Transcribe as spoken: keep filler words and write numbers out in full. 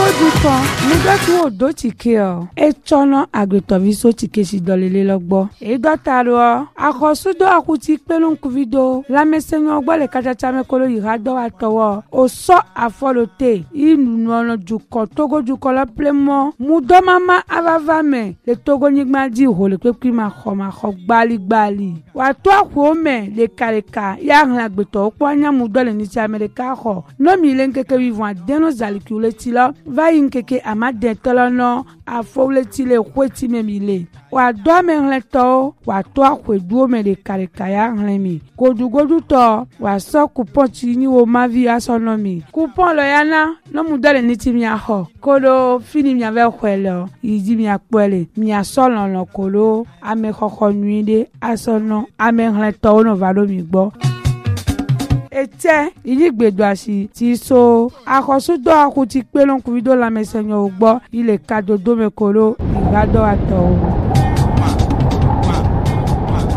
du kan mudatu o do tike o e chono agretoviso tike si dolele logbo e dotaro akosudo akuti pelon kuvido la mesenyo gbo le kachacha me kolo irado atowo o so afolote inu no juko togo juko la plemo mudo mama avava me le togo nigma di ho le pepi ma kho ma kho gbali gbali wa to akwo me le kareka ya hlan agbeto opo anya mudo le ni ti america kho no mi le nkeke vivant deno zalikule ti lo va yinkeke amade tolono afole ti le kweti me mi le wa do me hleto wa to akweduo me le kareka ya hlan mi godu godu to wa so coupon ti ni wo ma vi asono mi coupon lo yana no mudo le ni ti mi aho kolo fini mi ave kwelo yidi mi apole mi asolo lo kolo ame khokho nuide asono ame hleto no va do mi gbo ete iligbedo asi ti so akosudo akuti pelon kuvido la mesenyo ogbo ile kadodo mekolo igado ato.